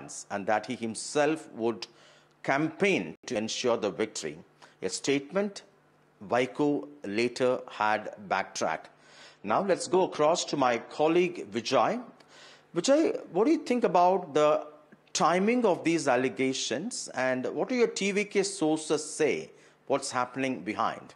deadlines and that he himself would campaign to ensure the victory. A statement Vaiko later had backtracked. Now let's go across to my colleague Vijay. Vijay, what do you think about the timing of these allegations and what do your TVK sources say? What's happening behind?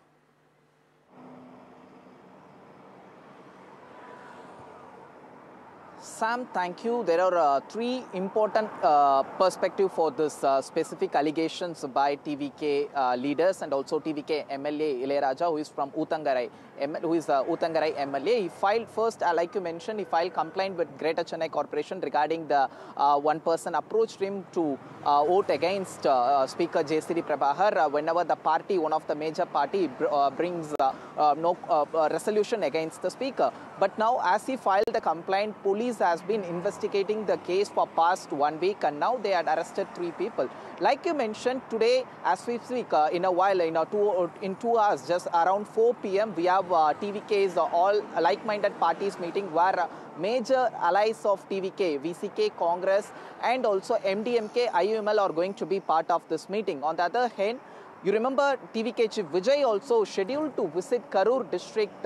Sam, thank you. There are three important perspectives for this specific allegations by TVK leaders and also TVK MLA Ilayaraja, who is from Uthangarai, Uthangarai MLA. He filed first, like you mentioned, he filed complaint with Greater Chennai Corporation regarding the one person approached him to vote against Speaker JCD Prabhakar whenever the party, one of the major party, brings no resolution against the Speaker. But now, as he filed the complaint, police has been investigating the case for past 1 week, and now they had arrested 3 people. Like you mentioned, today, as we speak, in a while, in 2 hours, just around 4 p.m., we have TVK's all like-minded parties meeting where major allies of TVK, VCK, Congress, and also MDMK, IUML are going to be part of this meeting. On the other hand, you remember TVK Chief Vijay also scheduled to visit Karur district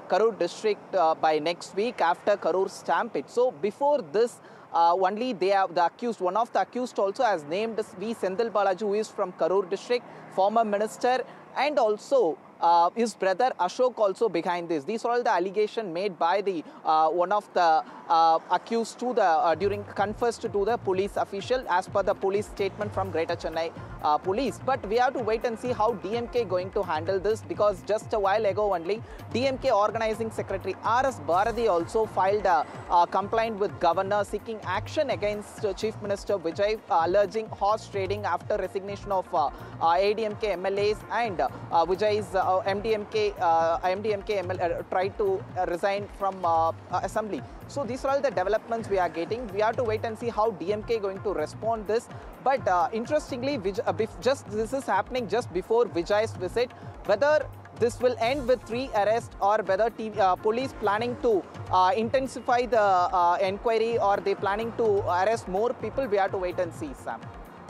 by next week after Karur stampede. So before this, only they have the accused, one of the accused also has named V. Senthil Balaji, who is from Karur district, former minister, and also his brother Ashok also behind this. These are all the allegations made by the one of the accused to the confessed to the police official as per the police statement from Greater Chennai police. But we have to wait and see how DMK going to handle this, because just a while ago only DMK organizing secretary R.S. Bharati also filed a complaint with governor seeking action against Chief Minister Vijay, alleging horse trading after resignation of ADMK MLAs and Vijay's MDMK MLA tried to resign from assembly. So these are all the developments we are getting. We have to wait and see how DMK going to respond this. But interestingly, this is happening just before Vijay's visit. Whether this will end with 3 arrests or whether police planning to intensify the inquiry or they planning to arrest more people, we have to wait and see, Sam.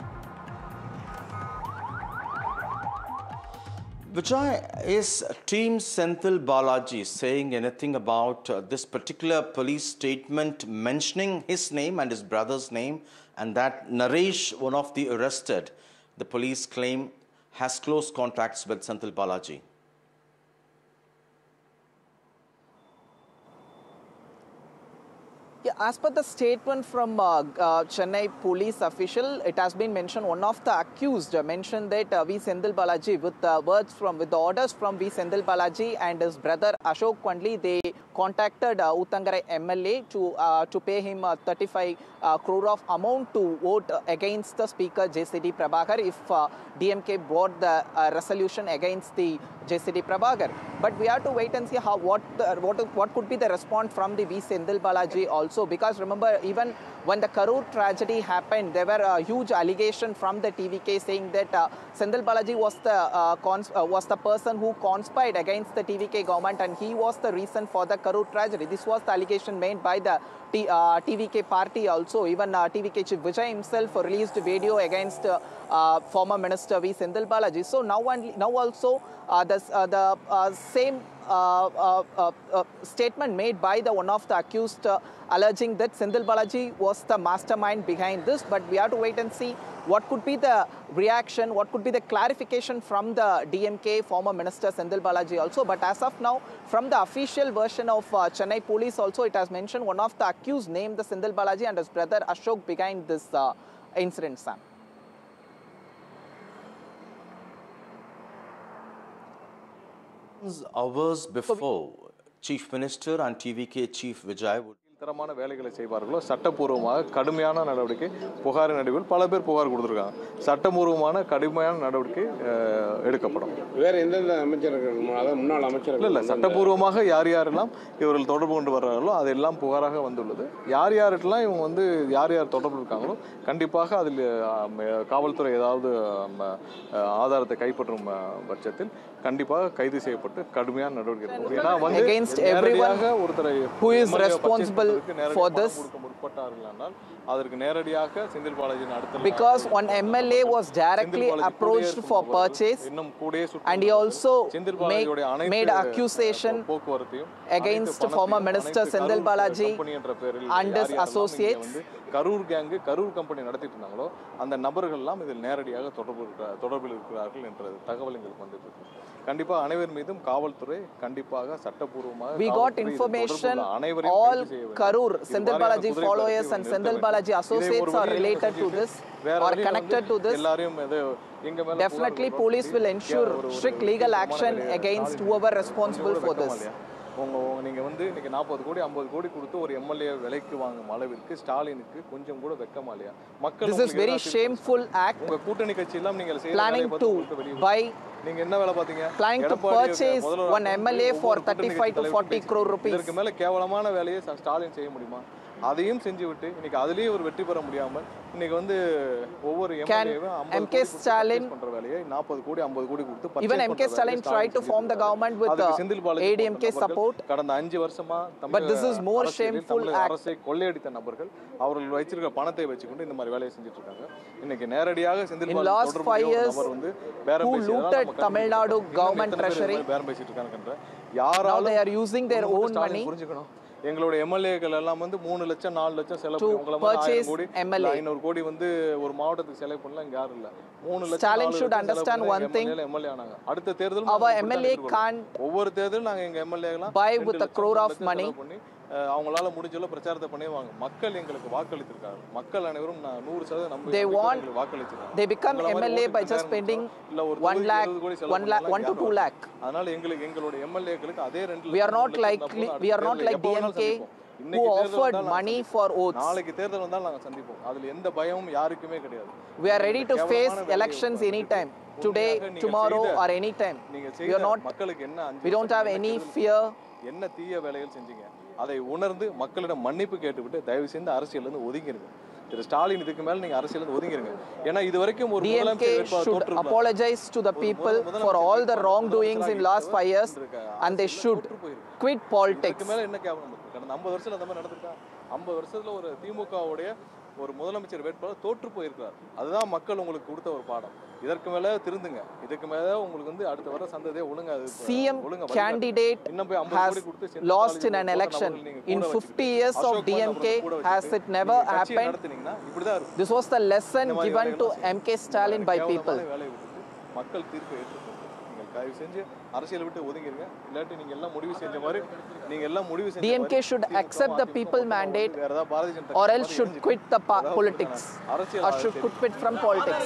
Vijay, is Team Senthil Balaji saying anything about this particular police statement mentioning his name and his brother's name, and that Naresh, one of the arrested, the police claim has close contacts with Senthil Balaji? Yeah, as per the statement from Chennai police official, it has been mentioned, one of the accused mentioned that V. Senthil Balaji, with the orders from V. Senthil Balaji and his brother Ashok only, they contacted Uthangarai MLA to pay him 35 crore of amount to vote against the Speaker JCD Prabhakar if DMK brought the resolution against the JCD Prabhakar. But we have to wait and see what could be the response from the V. Senthil Balaji also, because remember, even when the Karur tragedy happened, there were a huge allegation from the TVK saying that Senthil Balaji was the person who conspired against the TVK government and he was the reason for the Karur tragedy. This was the allegation made by the TVK party also. Even TVK Chief Vijay himself released a video against former Minister V. Senthil Balaji. So now also the same statement made by the one of the accused alleging that Senthil Balaji was the mastermind behind this. But we have to wait and see what could be the reaction, what could be the clarification from the DMK former Minister Senthil Balaji also. But as of now, from the official version of Chennai police also, it has mentioned one of the accused named the Senthil Balaji and his brother Ashok behind this incident, Sam. Hours before, Chief Minister and TVK Chief Vijay would தரமான வேலைகளை செய்வார்களோ சட்டப்பூர்வமாக கடுமையான நடவடிக்கை புகாரின் நடுவில் பல பேர் புகார் கொடுத்திருக்காங்க. சட்டப்பூர்வமான கடுமையான நடவடிக்கை எடுக்கப்படும். வேற எந்தெந்த அமைச்சர்கள், அதாவது முன்னாள் அமைச்சர்கள் இல்ல சட்டப்பூர்வமாக யாரெல்லாம் இவர்கள் தொடர்பு கொண்டு வர்றாங்களோ அதெல்லாம் புகாராக வந்துள்ளது. யாரெல்லாம் இவங்க யார் தொடர்பு இருக்காங்களோ கண்டிப்பாக அதில் காவல்துறை ஏதாவது ஆதாரத்தை கைப்பற்றும் பட்சத்தில் கண்டிப்பாக கைது செய்யப்பட்டு கடுமையான நடவடிக்கை எடுக்கும். ஏன்னா against everyone who is responsible for this உட்பட்டார்கள் என்றால் அதற்கு நேரடியாக செந்தில் பாலாஜியின் அடுத்த Because one MLA was directly approached for purchase இன்னும் கூடயே and he also Senthil பாலாஜியோட made அனைத்து accusation போக்குவரத்தையும் against former minister Senthil Balaji என்ற பெயரில் and his associates. Karur gang Karur company நடத்திட்டு இருந்தாங்களோ அந்த நபர்கள் எல்லாம் இதில் நேரடியாக தொடர்பில் இருக்கிறார்கள் என்ற தகவல் எங்களுக்கு வந்துட்டு கண்டிப்பா அனைவர் மீதும் காவல்துறை கண்டிப்பாக சட்டப்பூர்வமாக we got information all Karur Senthil Balaji followers and Senthil Balaji associates are related to this or connected to this. எல்லாரையும் Definitely police will ensure strict legal action against whoever responsible for this. நீங்கள் வந்து இன்னைக்கு 40 கோடி 50 கோடி கொடுத்து ஒரு MLA விலைக்கு வாங்கும் அளவிற்கு ஸ்டாலினுக்கு கொஞ்சம் கூட வெக்கமா இல்லையா? மக்கள் This is very shameful act. உங்க கூட்டணி கட்சி எல்லாம் நீங்கள் planning to buy, நீங்க என்ன வேலை பாத்தீங்க? planning to purchase one MLA for 35 to 40 crore rupees. இதற்கு மேல கேவலமான வேலையை ஸ்டாலின் செய்ய முடியுமா? அதையும் செஞ்சு விட்டு இன்னைக்கு அதுலயே ஒரு வெற்றி பெற முடியாமல் இன்னைக்கு வந்து ஒவ்வொரு எம்எல்ஏவும் MK Stalin பண்ற வேலையை 40 கோடி 50 கோடி கொடுத்து even MK Stalin tried to form the government with ADMK support. கடந்த 5 வருஷமா but this is more shameful act. அரசை கொள்ளையடித்த நபர்கள் அவர்கள் வச்சிருக்க பணத்தை வச்சுக்கிட்டு இந்த மாதிரி வேலையை செஞ்சுட்டு இருக்காங்க. இன்னைக்கு நேரடியாக செந்தில் பாலாஜி தொடர்புடைய நபர் வந்து பேரம் பேசியதால Tamil Nadu government treasury பேரம் பேசிட்டு இருக்காங்கன்ற யாரால they are using their own money புரிஞ்சுக்கணும். எங்களோட எம்எல்ஏக்கள் எல்லாம் வந்து 3 லட்சம் 4 லட்சம் செலவு to உங்கள purchase கோடி 500 கோடி வந்து ஒரு மாவட்டத்துக்கு செலவு பண்ணல இங்க யாரும் இல்ல 3 லட்சம் Stalin should understand one thing. MLA ஆனாங்க. அடுத்த தேர்தல் our MLA can't ஒவ்வொரு தேர்தல் நாங்க எங்க எம்எல்ஏலாம் buy with a crore of money. அவங்களால முடிஞ்சல பிரச்சாரத்தை பண்ணுவாங்க. மக்கள் எங்களுக்கு வாக்களித்திருக்காங்க. மக்கள் அனைவரும் 100% நம்பி they want வாக்களிச்சிருக்காங்க. they become MLA by just spending 1 lakh 1 to 2 lakh. அதனால எங்களோட எம்எல்ஏக்களுக்கு அதே 2 we are not like DMK who offered money for oaths. நாளைக்கு தேர்தல் வந்தால் நாங்க சந்திப்போம். அதுல எந்த பயமும் யாருக்குமே கிடையாது. we are ready to face elections anytime, today, tomorrow or anytime. we are not மக்களுக்கு என்ன we don't have any fear. என்ன தீய வேலைகள் செஞ்சீங்க அதை உணர்ந்து மக்களிடம் மன்னிப்பு கேட்டுவிட்டு தயவு செய்து அரசியல்ல இருந்து ஒதுங்கிருங்க. திரு ஸ்டாலின் இதுக்கு மேல நீங்க அரசியல்ல இருந்து ஒதுங்கிருங்க. ஏன்னா இது வரைக்கும் ஒரு DMK should apologize to the people for all the wrongdoings in last 5 years and they should quit politics. இதுக்கு மேல என்ன கேவலம் இருக்கு? கடந்த 50 வருஷத்துல அந்த மாதிரி நடந்துட்டா 50 வருஷத்துல ஒரு திமுகவுடைய ஒரு முதலமைச்சர் வேட்பாளர் தோற்று போயிருக்கார். அதுதான் மக்கள் உங்களுக்கு கொடுத்த ஒரு பாடம். இதற்கு மேல திருந்துங்க. இதுக்கு மேல உங்களுக்கு வந்து அடுத்த வர சந்ததியே ஒழுங்கா CM candidate has lost in an election in 50 years of DMK. Has it never happened? This was the lesson given to MK Stalin by people. மக்கள் தீர்ப்பு ஏற்றுக்கொண்டு நீங்கள் தயவு செஞ்சு அரசியல் விட்டு ஒதுங்கிருங்க. இல்லாட்டி நீங்க எல்லாம் முடிவு செஞ்ச மாதிரி நீங்க எல்லாம் முடிவு செஞ்ச DMK should accept the people mandate or else should quit the politics or should quit from politics.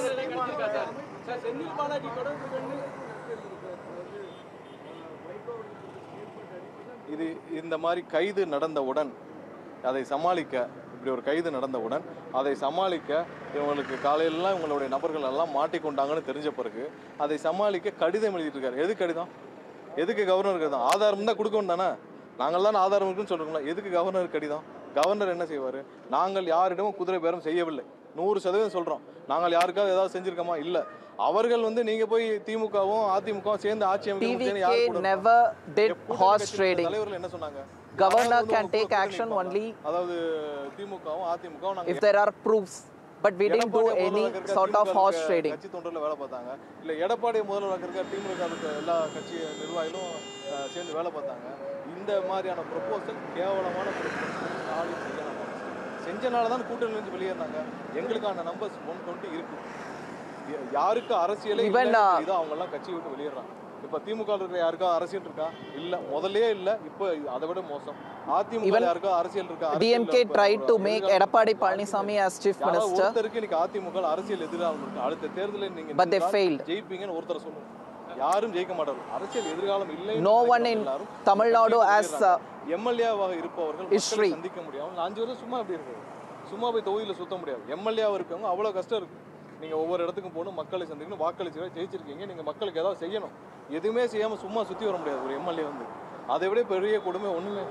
இது இந்த மாதிரி கைது நடந்தவுடன் அதை சமாளிக்க இப்படி ஒரு கைது நடந்தவுடன் அதை சமாளிக்க இவங்களுக்கு காலையிலலாம் இவங்களுடைய நபர்கள் எல்லாம் மாட்டிக்கொண்டாங்கன்னு தெரிஞ்ச பிறகு அதை சமாளிக்க கடிதம் எழுதிட்டு இருக்காரு. எது கடிதம்? எதுக்கு கவர்னர் கடிதம்? ஆதாரம் தான் கொடுக்கணும் தானே? நாங்கள் தான் ஆதாரம் இருக்குன்னு சொல்றோம்ல. எதுக்கு கவர்னர் கடிதம்? கவர்னர் என்ன செய்வார்? நாங்கள் யாரிடமும் குதிரை பேரம் செய்யவில்லை 100% சொல்றோம். நாங்கள் யாருக்காவது ஏதாவது செஞ்சிருக்கோமா? இல்ல. அவர்கள் வந்து நீங்க போய் திமுகவும் அதிமுகவும் சேர்ந்து ஆட்சி அமைக்க never did horse trading. தலைவர்கள் என்ன சொன்னாங்க? Governor can take action only அதாவது திமுகவும் அதிமுகவும் if there are proofs, but we didn't do any sort of horse trading. கட்சி தொண்டர்ல வேலை பார்த்தாங்க. இல்ல எடப்பாடி முதல்வராக இருக்க திமுக எல்லா கட்சி நிர்வாகிகளும் சேர்ந்து வேலை பார்த்தாங்க. இந்த மாதிரியான ப்ரொபோசல் கேவலமான ப்ரொபோசல் செஞ்சனால தான் கூட்டணி இருந்து வெளியேறாங்க. எங்களுக்கான நம்பர்ஸ் 120 இருக்கு. யாருக்கு அரசியலே இல்ல அவங்க எல்லாம் கட்சி விட்டு வெளியேறாங்க. இப்ப திமுக இருக்கிற யாருக்கா அரசியல் இருக்கா? இல்ல. முதல்லயே இல்ல. இப்ப அதை விட மோசம். அதிமுக யாருக்கா அரசியல் இருக்கா? DMK tried to make Edappadi Palanisamy as chief minister. ஒருத்தருக்கு இன்னைக்கு அதிமுக அரசியல் எதிராக இருக்கு. அடுத்த தேர்தலில் நீங்க but they failed. ஜெயிப்பீங்கன்னு ஒருத்தர் சொல்லுங்க. யாரும் ஜெயிக்க மாட்டாங்க. அரசியல் எதிர்காலம் இல்லை. no one in Tamil Nadu as எம்எல்ஏவாக இருப்பவர்கள் மக்களை சந்திக்க முடியாது. 5 வருஷம் சும்மா அப்படி இருக்கு. சும்மா போய் தொகுதியில சுத்த முடியாது. எம்எல்ஏவா இருக்கவங்க அவ்வளவு கஷ்டம் இருக்கு. நீங்க ஒவ்வொரு இடத்துக்கும் போகணும், மக்களை சந்திக்கணும், வாக்களிச்சு ஜெயிச்சிருக்கீங்க. நீங்க மக்களுக்கு ஏதாவது செய்யணும். எதுவுமே செய்யாம சும்மா சுத்தி வர முடியாது ஒரு எம்எல்ஏ வந்து. அதை விட பெரிய கொடுமை ஒண்ணுமே.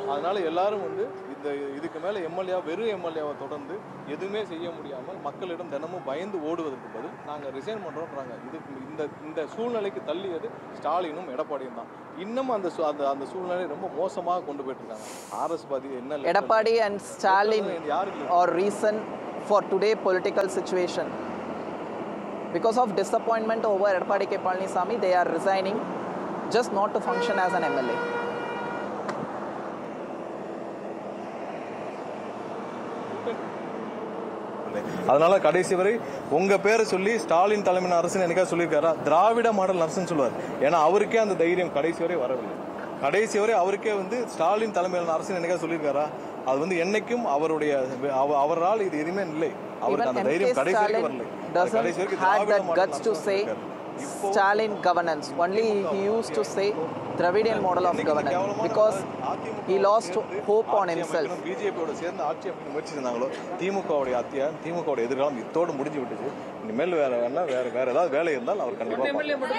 அதனால எல்லாரும் வந்து இதுக்கு மேலே வெறும் எம்எல்ஏவை தொடர்ந்து எதுவுமே செய்ய முடியாமல் மக்களிடம் தினமும் பயந்து ஓடுவதற்கு பதில் நாங்கள் ரிசைன் பண்ணுறோன்றாங்க. இந்த சூழ்நிலைக்கு தள்ளியது ஸ்டாலினும் எடப்பாடியும் தான். இன்னும் அந்த சூழ்நிலை ரொம்ப மோசமாக கொண்டு போயிட்டு இருக்காங்க. ஆர்எஸ் பாதி என்ன Edappadi and Stalin or reason for today political situation. Because of disappointment over Edappadi K. Palaniswamy, they are resigning just not to function as an MLA. அதனால கடைசி வரை உங்க பேரை சொல்லி ஸ்டாலின் தலைமையிலான அரசு என்னைக்கா சொல்லியிருக்காரா? திராவிட மாடல் அரசுன்னு சொல்லுவார். ஏன்னா அவருக்கே அந்த தைரியம் கடைசி வரை வரவில்லை. கடைசி வரை அவருக்கே ஸ்டாலின் தலைமையிலான அரசு என்னைக்கா சொல்லியிருக்காரா? அது என்னைக்கும் அவரால் இது எதுவுமே இல்லை. அவருக்கு அந்த தைரியம் கடைசி வரைக்கும் வரல. கடைசி வரைக்கும் திராவிட model Stalin governance. Only he used to say Dravidian model of governance because he lost hope on himself. பிஜேபியோட சேர்ந்து ஆட்சி அமைக்க முயற்சி செஞ்சாங்களோ திமுகவோட எதிர்காலம் இத்தோடு முடிஞ்சு விட்டுச்சு. இனிமேல் வேற ஏதாவது வேலை இருந்தால் அவர் கண்டிப்பாக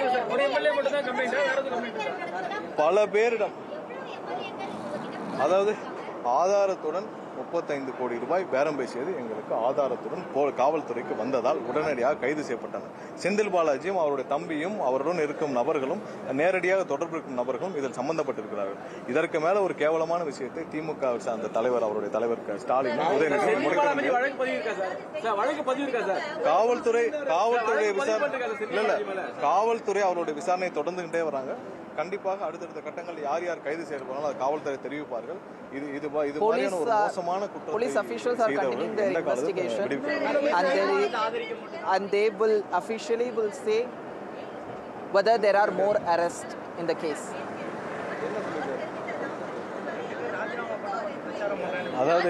பல பேரிடம் அதாவது ஆதாரத்துடன் 35 கோடி ரூபாய் பேரம் பேசியது எங்களுக்கு ஆதாரத்துடன் காவல்துறைக்கு வந்ததால் உடனடியாக கைது செய்யப்பட்டனர். செந்தில் பாலாஜியும் அவருடைய தம்பியும் அவருடன் இருக்கும் நபர்களும் நேரடியாக தொடர்பு இருக்கும் நபர்களும் இதில் சம்பந்தப்பட்டிருக்கிறார்கள். இதற்கு மேல ஒரு கேவலமான விஷயத்தை திமுக சார்ந்த தலைவர் அவருடைய தலைவர் ஸ்டாலின் காவல்துறை அவருடைய விசாரணை தொடர்ந்துகிட்டே வராங்க. கண்டிப்பாக அடுத்தடுத்த கட்டங்கள் யார் கைது செய்யப்படுறாங்களோ அது காவல்துறை தெரிவிப்பார்கள். இது மாதிரியான ஒரு மோசமான குற்றத்தை police officials are continuing their investigation and they will officially say whether there are more arrests in the case. அதாவது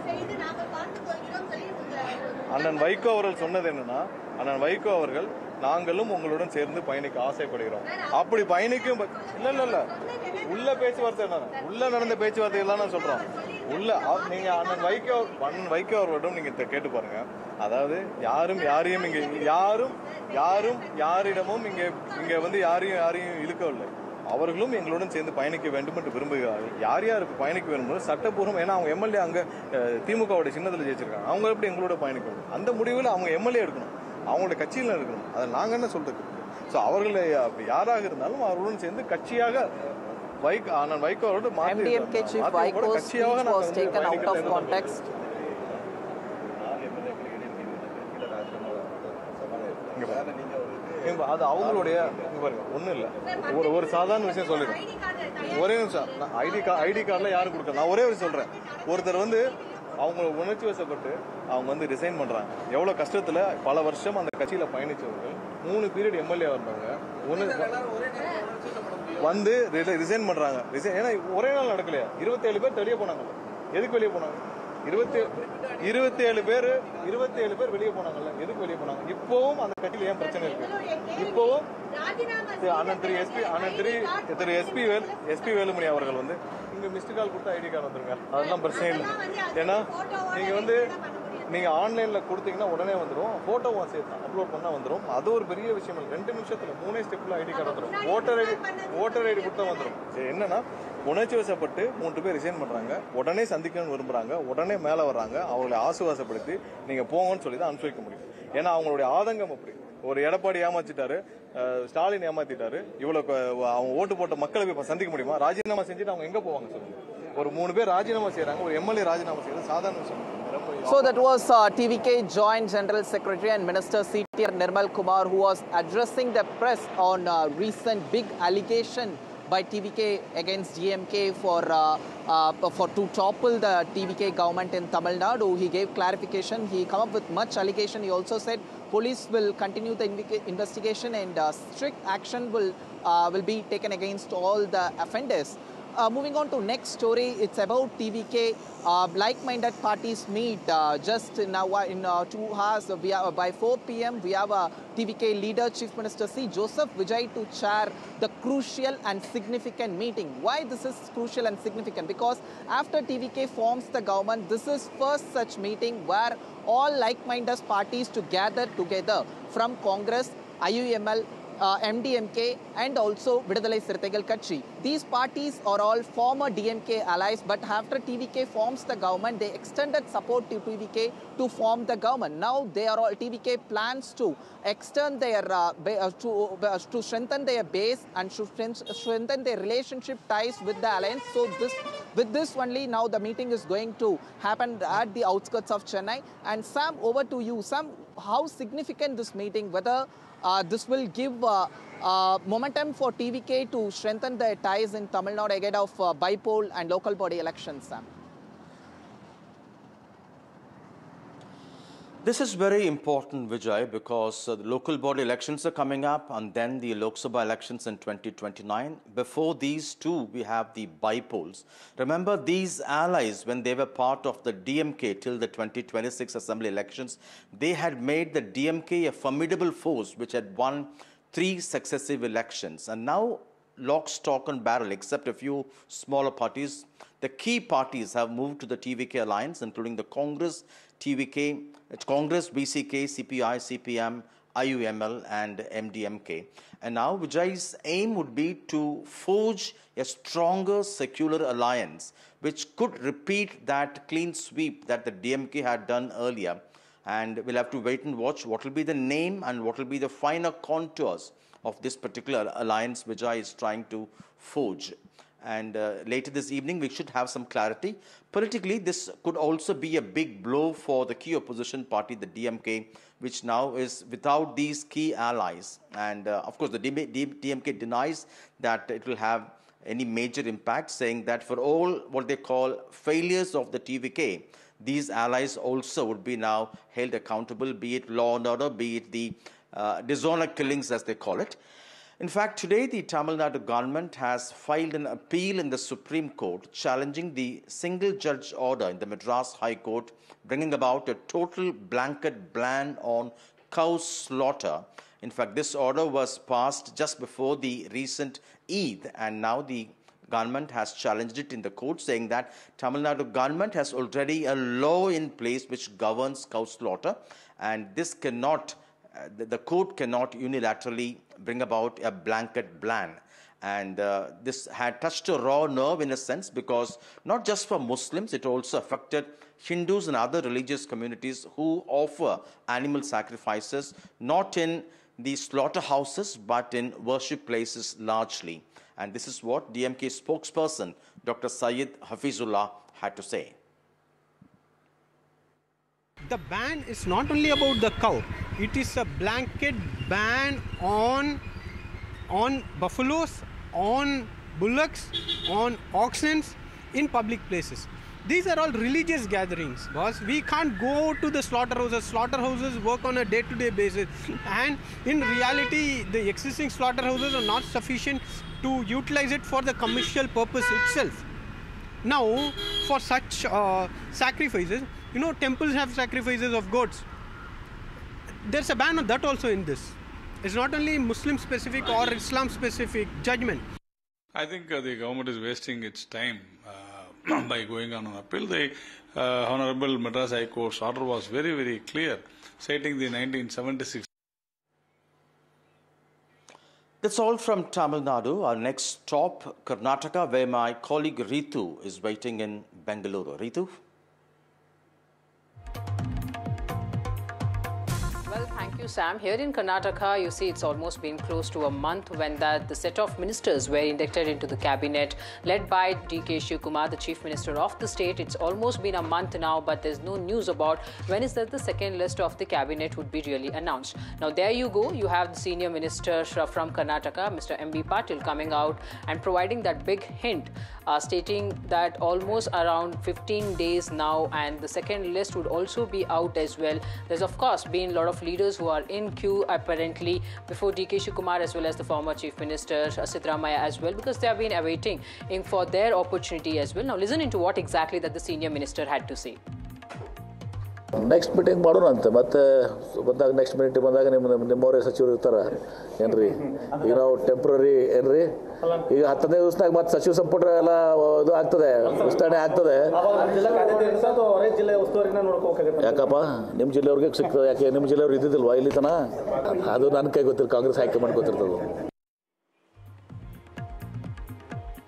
அண்ணன் வைகோ அவர்கள் சொன்னது என்னன்னா, அண்ணன் வைகோ அவர்கள் நாங்களும் உங்களுடன் சேர்ந்து பயணிக்க ஆசைப்படுகிறோம். அப்படி பயணிக்கும் இல்ல உள்ள பேச்சுவார்த்தை உள்ள நடந்த பேச்சுவார்த்தைகள் தான் நான் சொல்றோம். நீங்க அண்ணன் வைகோ அவர்களிடம் நீங்க கேட்டு பாருங்க. அதாவது யாரும் யாரிடமும் இங்க யாரையும் இழுக்கவில்லை. அவர்களும் எங்களுடன் சேர்ந்து பயணிக்க வேண்டும் என்று விரும்புகிறார்கள். யாருக்கு பயணிக்க வேண்டும் சட்டப்பூர்வம். ஏன்னா அவங்க எம்எல்ஏ அங்க திமுகவுடைய சின்னத்தில் ஜெயிச்சிருக்காங்க. அவங்க எப்படி எங்களோட பயணிக்கணும்? அந்த முடிவில் அவங்க எம்எல்ஏ எடுக்கணும், அவங்களோட கட்சியில் எடுக்கணும். அதை நாங்க என்ன சொல்றது? ஸோ அவர்கள் யாராக இருந்தாலும் அவர்களுடன் சேர்ந்து கட்சியாக அண்ணன் வைகோ அவரோட MDMK chief Vaiko's speech was taken out of context. அது அவங்களுடைய ஒன்றும் இல்லை. ஒரு சாதாரண விஷயம் சொல்லிடுறேன். ஒரே நிமிஷம். ஐடி கார்டில் யாரும் கொடுக்கல. நான் ஒரே ஒரு சொல்றேன். ஒருத்தர் அவங்க உணர்ச்சி வசப்பட்டு அவங்க ரிசைன் பண்றாங்க. எவ்வளவு கஷ்டத்துல பல வருஷம் அந்த கட்சியில பயணிச்சவர்கள் 3 பீரியட் எம்எல்ஏ வந்தவங்க ரிசைன் பண்றாங்க. ஏன்னா ஒரே நாள் நடக்கலையா? 27 பேர் வெளியே போனாங்க. எதுக்கு வெளியே போனாங்க? 27 பேர் வெளியே போனாங்கல்ல. எதுக்கு வெளியே போனாங்க? இப்பவும் அந்த கட்சியில ஏன் பிரச்சனை இருக்கு? இப்பவும் திரு எஸ்பி வேலுமணி அவர்கள் இங்க மிஸ்டு கால் கொடுத்தா ஐடி கார்டு வந்துருங்க. அதெல்லாம் பிரச்சனை இல்லை. ஏன்னா நீங்க ஆன்லைன்ல கொடுத்தீங்கன்னா உடனே வந்துடும். போட்டோவும் சேர்த்து அப்லோட் பண்ணா வந்துடும். அது ஒரு பெரிய விஷயம் இல்லை. 2 நிமிஷத்துல 3 ஸ்டெப்ல ஐடி கார்டு வந்துடும். ஓட்டர் ஐடி கொடுத்தா வந்துடும். என்னன்னா உணர்ச்சி வசப்பட்டு 3 பேர் ரிசைன் பண்றாங்க. உடனே சந்திக்கணும்னு விரும்புறாங்க. உடனே மேல வர்றாங்க. அவங்களை ஆசுவாசப்படுத்தி நீங்க போங்கன்னு சொல்லி தான் அனுப்பிச்சு வைக்க முடியும். ஏன்னா அவங்களுடைய ஆதங்கம் அப்படி. ஒரு எடப்பாடி ஏமாத்திட்டாரு, ஸ்டாலின் ஏமாத்திட்டாரு. இவ்வளவு அவங்க ஓட்டு போட்ட மக்களை போய் சந்திக்க முடியுமா? ராஜினாமா செஞ்சுட்டு அவங்க எங்க போவாங்க சொல்லுங்க? ஒரு 3 பேர் ராஜினாமா செய்யறாங்க. ஒரு எம்எல்ஏ ராஜினாமா செய்யறது சாதாரண விஷயம். So that was TVK Joint General Secretary and Minister CTR Nirmal Kumar, who was addressing the press on recent big allegation by TVK against DMK for to topple the TVK government in Tamil Nadu. He gave clarification. He come up with much allegation. He also said police will continue the investigation and strict action will be taken against all the offenders. Moving on to next story, it's about TVK. Like-minded parties meet just now in 2 hours. By 4 p.m. we have TVK leader, Chief Minister C. Joseph Vijay, to chair the crucial and significant meeting. Why this is crucial and significant? Because after TVK forms the government, this is first such meeting where all like-minded parties to gather together from Congress, IUML, MDMK and also Vidudalai Sirthaigal Katchi. these parties are all former DMK allies, but after TVK forms the government, they extended support to TVK to form the government. Now they are all, TVK plans to extend their, to strengthen their base and to strengthen their relationship ties with the alliance. So with this only now the meeting is going to happen at the outskirts of Chennai. And Sam, over to you. Sam, how significant this meeting, whether this will give momentum for TVK to strengthen their ties in Tamil Nadu ahead of by-poll and local body elections, Sam? This is very important, Vijay, because the local body elections are coming up and then the Lok Sabha elections in 2029. Before these two, we have the by-polls. Remember, these allies, when they were part of the DMK till the 2026 assembly elections, they had made the DMK a formidable force which had won 3 successive elections. And now, lock, stock and barrel, except a few smaller parties, the key parties have moved to the TVK alliance, including the Congress, TVK, Congress, BCK, CPI, CPM, IUML and MDMK. And now Vijay's aim would be to forge a stronger secular alliance which could repeat that clean sweep that the DMK had done earlier. And we'll have to wait and watch what will be the name and what will be the finer contours of this particular alliance Vijay is trying to forge. And later this evening, we should have some clarity. Politically, this could also be a big blow for the key opposition party, the DMK, which now is without these key allies. And of course, the DMK denies that it will have any major impact, saying that for all what they call failures of the TVK, these allies also would be now held accountable, be it law and order, be it the dishonor killings, as they call it. In fact, today the Tamil Nadu government has filed an appeal in the Supreme Court challenging the single judge order in the Madras High Court, bringing about a total blanket ban on cow slaughter. In fact, this order was passed just before the recent Eid, and now the government has challenged it in the court, saying that Tamil Nadu government has already a law in place which governs cow slaughter, and this cannot the court cannot unilaterally bring about a blanket ban. And this had touched a raw nerve in a sense, because not just for Muslims, it also affected Hindus and other religious communities who offer animal sacrifices, not in the slaughterhouses, but in worship places largely. And this is what DMK spokesperson Dr. Syed Hafizullah had to say. The ban is not only about the cow, it is a blanket ban on buffaloes, on bullocks, on oxen in public places. These are all religious gatherings, boss. We can't go to the slaughterhouses. Slaughterhouses work on a day-to-day basis, and in reality, the existing slaughterhouses are not sufficient to utilize it for the commercial purpose itself. Now, for such sacrifices, you know, temples have sacrifices of goats. There's a ban on that also in this. It's not only Muslim specific or Islam specific judgment. I think the government is wasting its time by going on an appeal. The Honorable Madras High Court's order was very, very clear, citing the 1976. That's all from Tamil Nadu. Our next stop, Karnataka, where my colleague Ritu is waiting in Bengaluru. Ritu? Well, thank you, Sam. Here in Karnataka, you see it's almost been close to a month when the set of ministers were inducted into the cabinet, led by D.K. Shivakumar, the chief minister of the state. It's almost been a month now, but there's no news about when is that the second list of the cabinet would be really announced. Now, there you go. You have the senior minister from Karnataka, Mr. M.B. Patil, coming out and providing that big hint, stating that almost around 15 days now, and the second list would also be out as well. There's, of course, been a lot of leaders who are in queue apparently before D.K. Shivakumar, as well as the former Chief Minister Siddaramaiah as well, because they have been awaiting for their opportunity as well. Now listen into what exactly that the senior minister had to say. Next meeting ಮಾಡೋಣ ಅಂತ ಮತ್ತೆ ಬಂದಾಗ next meeting ಬಂದಾಗ ನಿಮ್ಮವರೇ ಸಚಿವರು ಇರ್ತಾರ ಏನ್ರಿ ಈಗ ನಾವು ಟೆಂಪ್ರರಿ ಏನ್ರಿ ಈಗ 15 ದಿವಸನಾಗ ಮತ್ತೆ ಸಚಿವ ಸಂಪುಟ ಎಲ್ಲ ಇದು ಆಗ್ತದೆ ವಿಸ್ತರಣೆ ಆಗ್ತದೆ ಯಾಕಪ್ಪ ನಿಮ್ಮ ಜಿಲ್ಲೆಯವ್ರಿಗೆ ಸಿಗ್ತದೆ ಯಾಕೆ ನಿಮ್ಮ ಜಿಲ್ಲೆಯವ್ರು ಇದ್ದಿದ್ದಿಲ್ವಾ ಇಲ್ಲಿ ತನ ಅದು ನನ್ನ ಕೈ ಗೊತ್ತಿಲ್ಲ ಕಾಂಗ್ರೆಸ್ ಹೈಕಮಾಂಡ್ ಗೊತ್ತಿರ್ತದೆ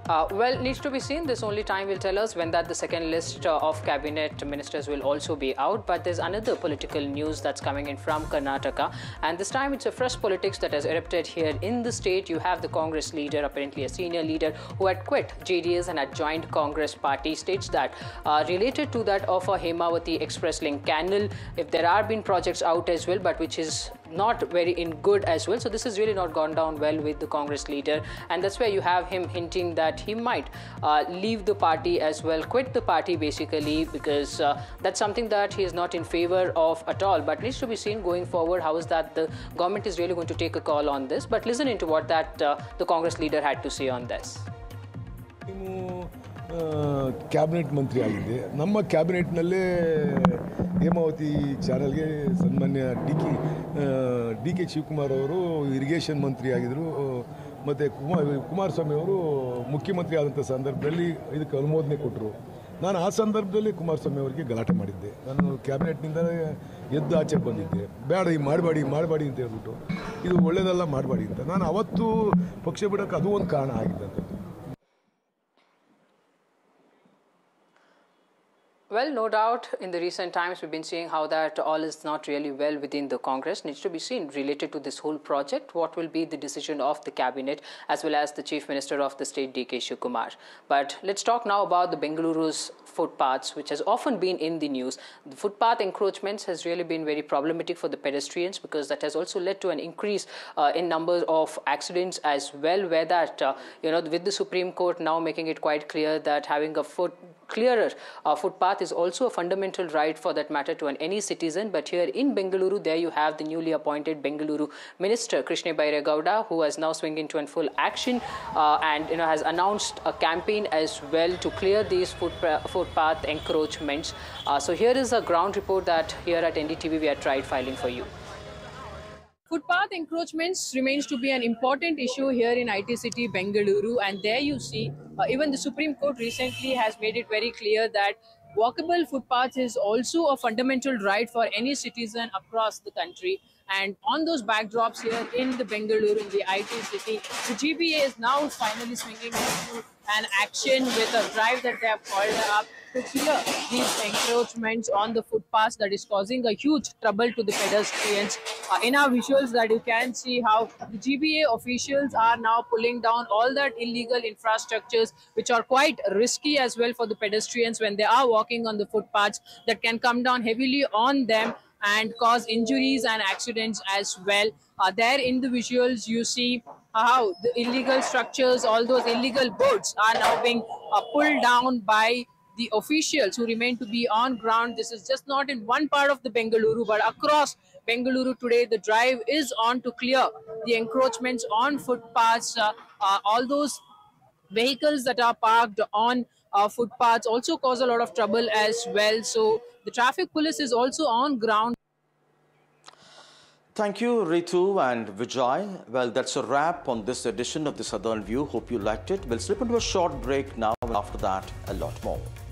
Well, needs to be seen. This only time will tell us when that the second list of cabinet ministers will also be out. But there's another political news that's coming in from Karnataka. And this time it's a fresh politics that has erupted here in the state. You have the Congress leader, apparently a senior leader, who had quit JDS and had joined Congress party, states that related to that of a Hemavati Express Link canal, if there are been projects out as well, but which is not very in good as well. So this has really not gone down well with the Congress leader, and that's where you have him hinting that he might leave the party as well, quit the party basically, because that's something that he is not in favor of at all. But needs to be seen going forward how is that the government is really going to take a call on this. But listen into what that the Congress leader had to say on this. Cabinet ಮಂತ್ರಿ ಆಗಿದೆ. ನಮ್ಮ ಕ್ಯಾಬಿನೆಟ್ನಲ್ಲೇ ಹೇಮಾವತಿ ಚಾನಲ್ಗೆ ಸನ್ಮಾನ್ಯ D K Shivakumar ಅವರು irrigation ಮಂತ್ರಿ ಆಗಿದ್ದರು, ಮತ್ತು ಕುಮಾರಸ್ವಾಮಿ ಅವರು ಮುಖ್ಯಮಂತ್ರಿ ಆದಂಥ ಸಂದರ್ಭದಲ್ಲಿ ಇದಕ್ಕೆ ಅನುಮೋದನೆ ಕೊಟ್ಟರು. ನಾನು ಆ ಸಂದರ್ಭದಲ್ಲಿ ಕುಮಾರಸ್ವಾಮಿ ಅವರಿಗೆ ಗಲಾಟೆ ಮಾಡಿದ್ದೆ. ನಾನು ಕ್ಯಾಬಿನೆಟ್ನಿಂದ ಎದ್ದು ಆಚೆ ಬಂದಿದ್ದೆ, ಬೇಡ ಈ ಮಾಡಬೇಡಿ ಅಂತ ಹೇಳ್ಬಿಟ್ಟು, ಇದು ಒಳ್ಳೆಯದಲ್ಲ ಮಾಡಬೇಡಿ ಅಂತ. ನಾನು ಅವತ್ತು ಪಕ್ಷ ಬಿಡೋಕ್ಕೆ ಅದು ಒಂದು ಕಾರಣ ಆಗಿದ್ದಂಥದ್ದು. Well, no doubt, in the recent times, we've been seeing how that all is not really well within the Congress. Needs to be seen related to this whole project. What will be the decision of the cabinet as well as the Chief Minister of the state, D.K. Shivakumar. But let's talk now about the Bengaluru's footpaths, which has often been in the news. The footpath encroachments has really been very problematic for the pedestrians, because that has also led to an increase in numbers of accidents as well, where that, with the Supreme Court now making it quite clear that having a clearer footpath is also a fundamental right for that matter to any citizen. But here in Bengaluru, there you have the newly appointed Bengaluru Minister Krishna Bairegowda, who has now swung into full action and has announced a campaign as well to clear these footpath encroachments. So here is a ground report that here at NDTV we have tried filing for you. Footpath encroachments remains to be an important issue here in IT city Bengaluru, and there you see even the Supreme Court recently has made it very clear that walkable footpaths is also a fundamental right for any citizen across the country. And on those backdrops here in the Bengaluru, in the IT city, the GBA is now finally swinging into an action with a drive that they have called up to clear these encroachments on the footpaths that is causing a huge trouble to the pedestrians. In our visuals that you can see how the GBA officials are now pulling down all that illegal infrastructures, which are quite risky as well for the pedestrians when they are walking on the footpaths, that can come down heavily on them and cause injuries and accidents as well. There in the visuals you see how the illegal structures, all those illegal boards are now being pulled down by the officials who remain to be on ground. This is just not in one part of the Bengaluru, but across Bengaluru today. The drive is on to clear the encroachments on footpaths. All those vehicles that are parked on footpaths also cause a lot of trouble as well. So the traffic police is also on ground. Thank you, Ritu and Vijay. Well, that's a wrap on this edition of the Southern View. Hope you liked it. We'll slip into a short break now, and after that, a lot more.